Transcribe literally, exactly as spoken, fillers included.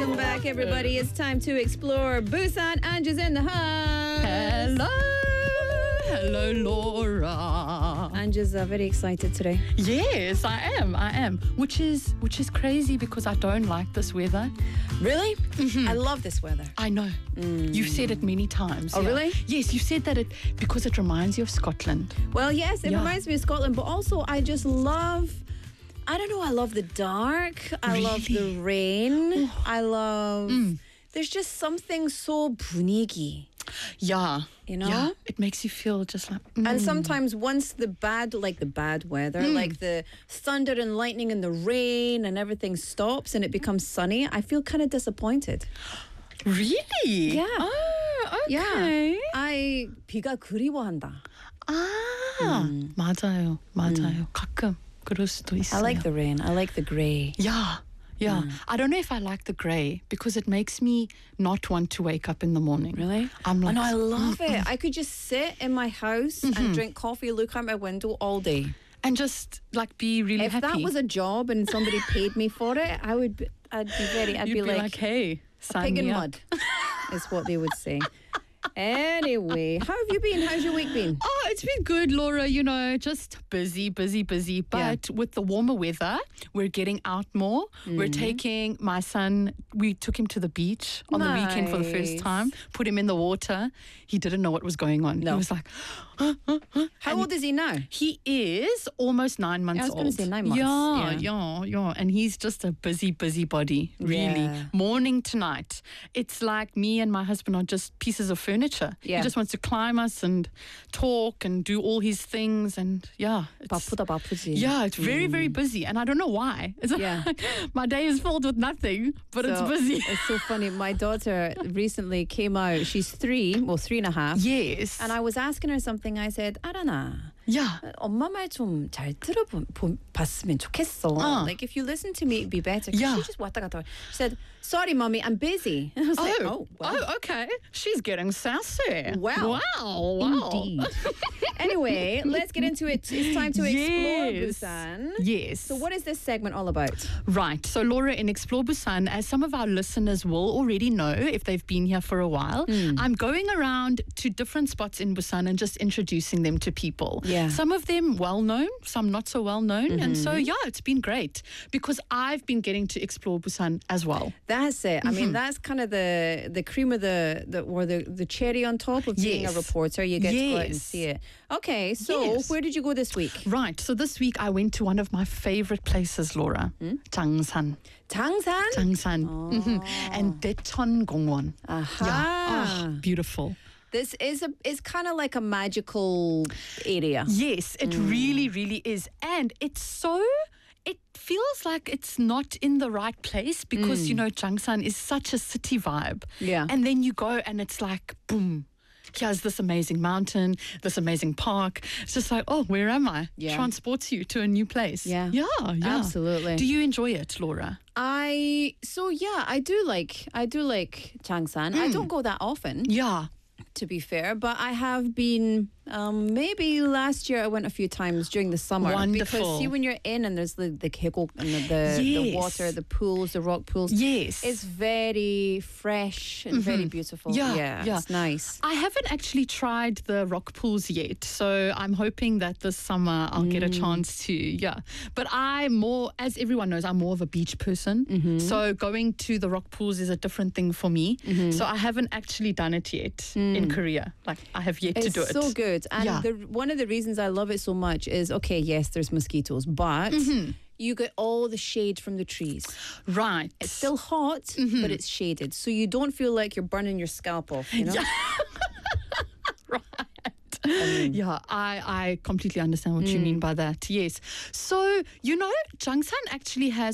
Welcome back, everybody. It's time to explore Busan. Anju's in the house. Hello. Hello, Laura. Anju's uh, very excited today. Yes, I am. I am. Which is which is crazy because I don't like this weather. Really? Mm-hmm. I love this weather. I know. Mm. You've said it many times. Oh, yeah. really? Yes, you said that it because it reminds you of Scotland. Well, yes, it Yeah. reminds me of Scotland, but also I just love... I don't know, I love the dark. I Really? love the rain. I love... Mm. There's just something so 분위기. Yeah. You know? Yeah. It makes you feel just like... Mm. And sometimes once the bad, like the bad weather, Mm. like the thunder and lightning and the rain and everything stops and it becomes sunny, I feel kind of disappointed. Really? Yeah. Oh, Yeah. okay. I 비가 그리워한다. 아, 음. 맞아요. 맞아요. 가끔 그럴 수도 있어요. I like the rain. I like the grey. Yeah. Yeah. Mm. I don't know if I like the grey because it makes me not want to wake up in the morning. Really? I'm Oh, like, no, I love it. I could just sit in my house and drink coffee, look out my window all day. and just like be really If happy. that was a job and somebody paid me for it, I would. Be, I'd be very. I'd You'd be, be like, like, hey, sign pig in me up. mud, is what they would say. Anyway, how have you been? How's your week been? Oh, it's been good, Laura. You know, just busy, busy, busy. But with the warmer weather, we're getting out more. Mm-hmm. We're taking my son, we took him to the beach on the weekend for the first Nice. time, put him in the water. He didn't know what was going on. No. He was like, huh, huh, huh. How And old is he now? He is almost nine months I was old. gonna say nine months, Yeah, yeah. yeah, yeah. And he's just a busy, busy body, really. Yeah. Morning to night. It's like me and my husband are just pieces of furniture. Yeah. He just wants to climb us and talk and do all his things. And yeah. It's, 바쁘다 바쁘지. yeah, it's very, very busy. And I don't know why. It's Yeah. like my day is filled with nothing, but it's So, busy. It's so funny. My daughter recently came out. She's three, well, three and a half. Yes. And I was asking her something. I said, 아라나, yeah. 엄마 말 좀 잘 들어봤으면 좋겠어. Uh. Like, if you listen to me, it'd be better. 'Cause Yeah. She just 왔다 갔다. She said, sorry, mommy, I'm busy. And I was like, oh, well. oh, okay. She's getting sassy. Wow. Wow. Wow. Indeed. Anyway, let's get into it. It's time to explore Yes. Busan. Yes. So what is this segment all about? Right. So, Laura, in Explore Busan, as some of our listeners will already know if they've been here for a while, I'm going around to different spots in Busan and just introducing them to people. Yeah. Some of them well known, some not so well known. And so, yeah, it's been great because I've been getting to explore Busan as well. That's it. I mean, that's kind of the the cream of the, the or the, the cherry on top of being a Yes. reporter. You get to go out and Yes. see it. Okay, so Yes. where did you go this week? Right. So, this week I went to one of my favorite places, Laura, Changsan. Changsan? Changsan. Mhm. And Daecheon Gongwon. Aha. Yeah. Oh, beautiful. This is a is kind of like a magical area. Yes, it really, really is. And it's so, it feels like it's not in the right place because, you know, Changsan is such a city vibe. Yeah. And then you go and it's like, boom, here's this amazing mountain, this amazing park. It's just like, oh, where am I? Yeah. Transports you to a new place. Yeah. Yeah, yeah. Absolutely. Do you enjoy it, Laura? I so yeah, I do like I do like Changsan. I don't go that often, Yeah. to be fair, but I have been. Um, maybe last year I went a few times during the summer. Wonderful. Because see, when you're in and there's the the kegguk and the the, the Yes. water, the pools, the rock pools. Yes. It's very fresh and very beautiful. Yeah, yeah, yeah. it's nice. I haven't actually tried the rock pools yet, so I'm hoping that this summer I'll get a chance to, yeah. But I'm more, as everyone knows, I'm more of a beach person. So going to the rock pools is a different thing for me. So I haven't actually done it yet in Korea. Like, I have yet It's to do it. so good. And Yeah. the, one of the reasons I love it so much is, okay, yes, there's mosquitoes, but you get all the shade from the trees. Right. It's still hot, but it's shaded. So you don't feel like you're burning your scalp off, you know? Yeah, I, I completely understand what you mean by that. Yes. So, you know, Changsan actually has